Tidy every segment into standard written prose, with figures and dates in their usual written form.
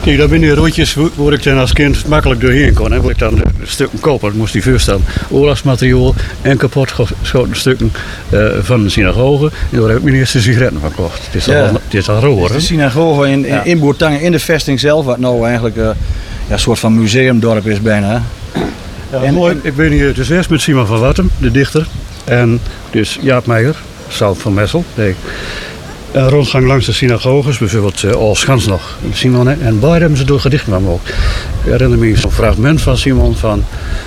Kijk, dat zijn die roodjes waar ik dan als kind makkelijk doorheen kon. Waar ik dan de stukken kopen, dat moest die voorstellen. Oorlogsmateriaal en kapotgeschoten stukken van de synagoge. En daar heb ik mijn eerste sigaretten van gekocht. Het is al roer. De synagoge in Bourtange, in de vesting zelf, wat nou eigenlijk een soort van museumdorp is bijna. Ja, mooi. Ik ben hier dus eerst met Simon van Wattem, de dichter. En dus Jaap Meijer, Zout van Messel. Een rondgang langs de synagoges, bijvoorbeeld Alschans nog, Simon. En beide hebben ze door gedichten van ook. Ik herinner me zo'n fragment van Simon van...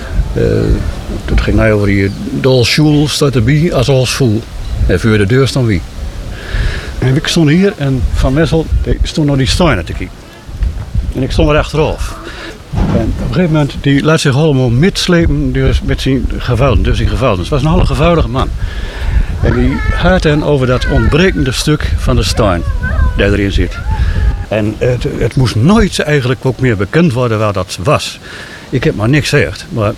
het ging nou over die Dolschul staat erbij als als voel. En voor de deur stond wie. En ik stond hier en Van Messel stond naar die steinen te kijken. En ik stond er achteraf. En op een gegeven moment die laat zich allemaal mitslepen dus met zijn gevouwen. Dus het was een hele gevoudige man. En die had dan over dat ontbrekende stuk van de steen die erin zit. En het moest nooit eigenlijk ook meer bekend worden waar dat was. Ik heb maar niks gezegd. Maar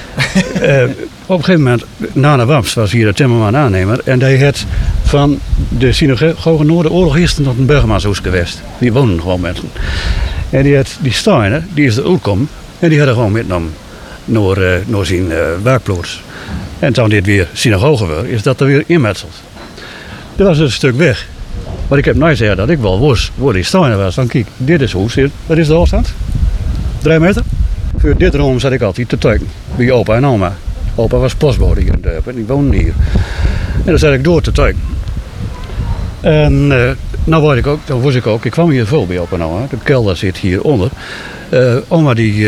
op een gegeven moment, Nana Wams was hier de timmerman aannemer. En die had van de synagoge na de oorlog eerst nog een burgermanshuis geweest. Die woonden gewoon mensen. En die had die steinen, die is er uitgekomen. En die hadden gewoon metgenomen naar zijn werkplaats. En toen dit weer synagoge was, is dat er weer inmetseld. Er was dus een stuk weg. Maar ik heb nooit gezegd dat ik wel wist waar die steinen was. Dan kijk, dit is hoe wat is de afstand? 3 meter. Voor dit room zat ik altijd te tuiken. Bij opa en oma. Opa was postbode hier in het dorp en die woonde hier. En dan zat ik door te tuiken. En nou wist ik ook, ik kwam hier veel bij opa en oma. De kelder zit hieronder. Oma die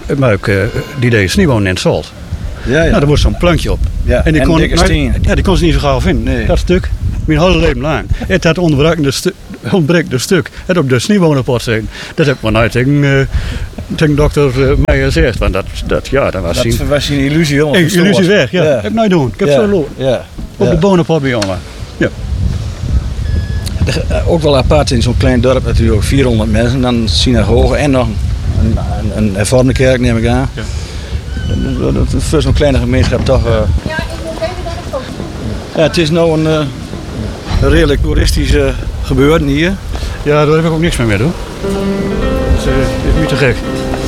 deed sneeuwwonen in het zalt. Ja. Nou, daar was zo'n plankje op. Ja, en die kon ze niet zo gauw vinden. Nee. Dat stuk, mijn hele leven lang. Het had ontbrekende stuk. Het op de sneeuwwonenpot zijn. Dat heb ik maar nooit tegen dokter Meijer gezegd. Want dat was een illusie helemaal verstoord. Illusie weg, ja. Heb ik nooit doen. Ik heb zo lopen. Ja. Op de bonenpot bij oma. Ja. Ook wel apart in zo'n klein dorp natuurlijk. 400 mensen. Dan synagoge en nog een hervormde kerk neem ik aan. Ja. Dat is voor zo'n kleine gemeenschap toch... Ja, ik moet even naar de foto. Ja, het is nou een redelijk toeristische gebeuren hier. Ja, daar heb ik ook niks meer mee doen. Dat is niet te gek.